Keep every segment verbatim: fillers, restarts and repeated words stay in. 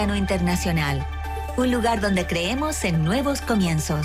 Internacional, un lugar donde creemos en nuevos comienzos.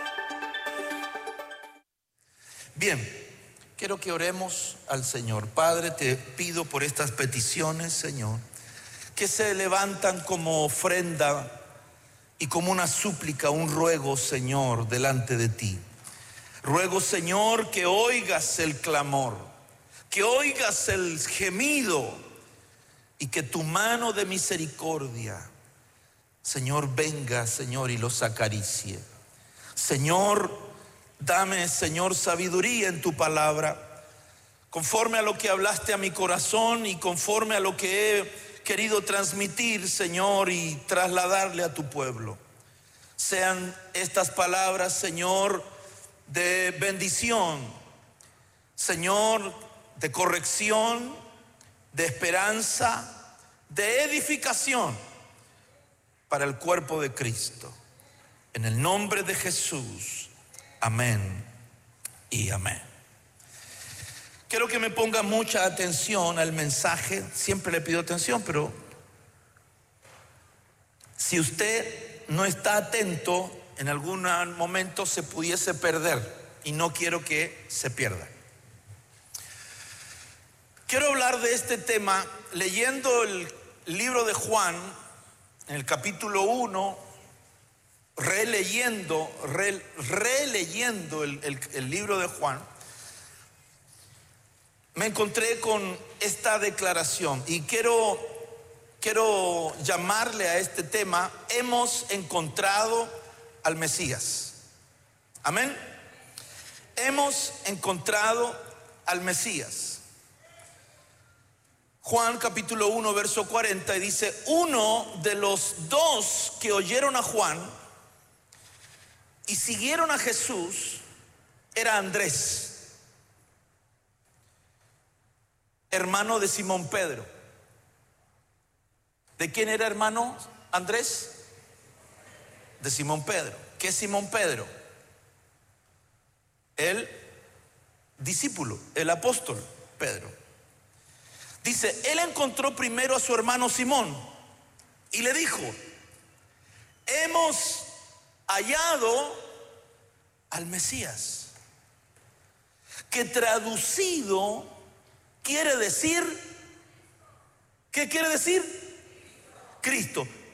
Bien, quiero que oremos al Señor. Padre, te pido por estas peticiones, Señor, que se levantan como ofrenda y como una súplica, un ruego, Señor, delante de ti. Ruego, Señor, que oigas el clamor, que oigas el gemido y que tu mano de misericordia, Señor, venga, Señor, y los acaricie. Señor, dame, Señor, sabiduría en tu palabra, conforme a lo que hablaste a mi corazón y conforme a lo que he querido transmitir, Señor, y trasladarle a tu pueblo. Sean estas palabras, Señor, de bendición, Señor, de corrección, de esperanza, de edificación para el cuerpo de Cristo. En el nombre de Jesús, amén y amén. Quiero que me ponga mucha atención al mensaje. Siempre le pido atención, pero si usted no está atento, en algún momento se pudiese perder, y no quiero que se pierda. Quiero hablar de este tema leyendo el libro de Juan, en el capítulo uno, releyendo, re, releyendo el, el, el libro de Juan. Me encontré con esta declaración y quiero, quiero llamarle a este tema: hemos encontrado al Mesías. Amén. Hemos encontrado al Mesías. Juan capítulo uno, verso cuarenta, y dice: uno de los dos que oyeron a Juan y siguieron a Jesús era Andrés, hermano de Simón Pedro. ¿De quién era hermano Andrés? De Simón Pedro. ¿Qué es Simón Pedro? El discípulo, el apóstol Pedro. Dice, él encontró primero a su hermano Simón y le dijo: hemos hallado al Mesías, que traducido quiere decir, ¿qué quiere decir? Cristo.